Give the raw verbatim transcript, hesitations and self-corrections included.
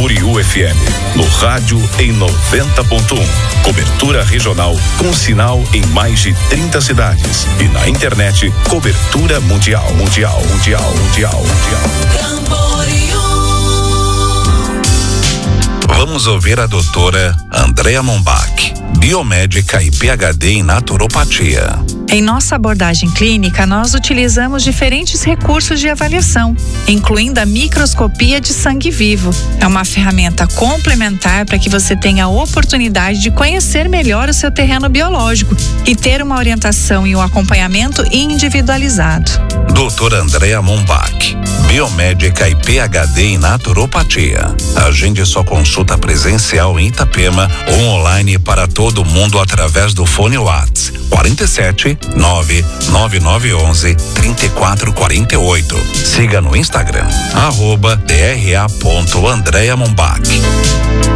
Camboriú F M, no rádio em noventa ponto um. Cobertura regional com sinal em mais de trinta cidades. E na internet, cobertura mundial, mundial, mundial, mundial, mundial. Camboriú. Vamos ouvir a doutora Andrea Mombach, biomédica e P H D em naturopatia. Em nossa abordagem clínica, nós utilizamos diferentes recursos de avaliação, incluindo a microscopia de sangue vivo. É uma ferramenta complementar para que você tenha a oportunidade de conhecer melhor o seu terreno biológico e ter uma orientação e um acompanhamento individualizado. doutora Andrea Mombach, biomédica e P H D em naturopatia. Agende sua consulta presencial em Itapema ou online para todo mundo através do fone WhatsApp quarenta e sete, nove nove nove onze, trinta e quatro quarenta e oito. Siga no Instagram, arroba D R A ponto Andrea Mombach.